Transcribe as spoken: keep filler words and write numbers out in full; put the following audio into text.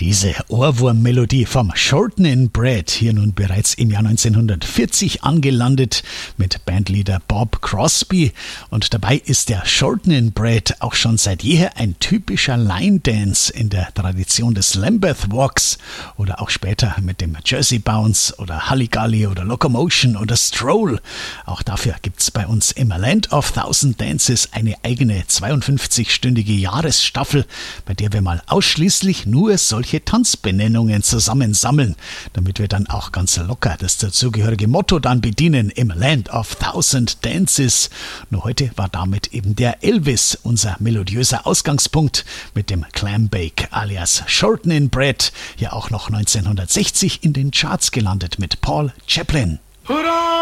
Diese Ohrwurm-Melodie vom Shortening Bread, hier nun bereits im Jahr neunzehnhundertvierzig angelandet mit Bandleader Bob Crosby. Und dabei ist der Shortening Bread auch schon seit jeher ein typischer Line Dance in der Tradition des Lambeth Walks oder auch später mit dem Jersey Bounce oder Halligalli oder Locomotion oder Stroll. Auch dafür gibt's bei uns im Land of Thousand Dances eine eigene zweiundfünfzig-stündige Jahresstaffel, bei der wir mal ausschließlich nur solche Tanzbenennungen zusammensammeln, damit wir dann auch ganz locker das dazugehörige Motto dann bedienen im Land of Thousand Dances. Nur heute war damit eben der Elvis unser melodiöser Ausgangspunkt mit dem Clambake alias Shortening Bread, ja auch noch neunzehnhundertsechzig in den Charts gelandet mit Paul Chaplin. Hurra!